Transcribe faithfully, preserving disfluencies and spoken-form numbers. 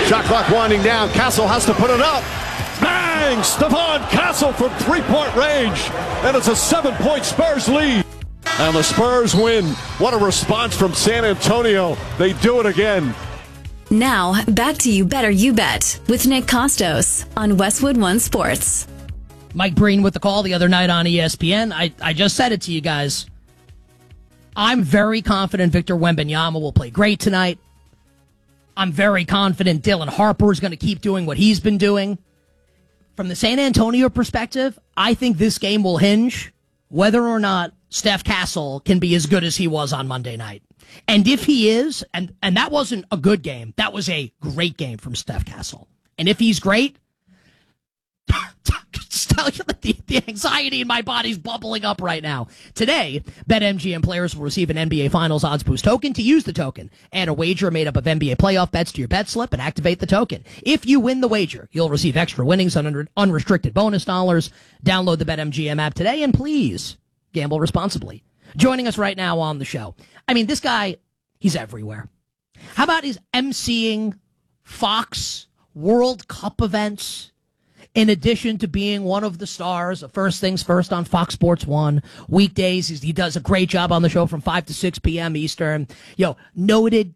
Shot clock winding down. Castle has to put it up. Bang! Stephon Castle from three-point range. And it's a seven-point Spurs lead. And the Spurs win. What a response from San Antonio. They do it again. Now, back to You Better You Bet with Nick Costos on Westwood One Sports. Mike Breen with the call the other night on E S P N. I, I just said it to you guys. I'm very confident Victor Wembanyama will play great tonight. I'm very confident Dylan Harper is going to keep doing what he's been doing. From the San Antonio perspective, I think this game will hinge whether or not Steph Castle can be as good as he was on Monday night. And if he is, and, and that wasn't a good game, that was a great game from Steph Castle. And if he's great, just tell you that the, the anxiety in my body's bubbling up right now. Today, BetMGM players will receive an N B A Finals Odds Boost token. To use the token, add a wager made up of N B A playoff bets to your bet slip and activate the token. If you win the wager, you'll receive extra winnings on unrestricted bonus dollars. Download the BetMGM app today, and please gamble responsibly. Joining us right now on the show, I mean, this guy, he's everywhere. How about he's emceeing Fox World Cup events, in addition to being one of the stars of First Things First on Fox Sports one. Weekdays, he does a great job on the show from five to six p.m. Eastern. Yo, noted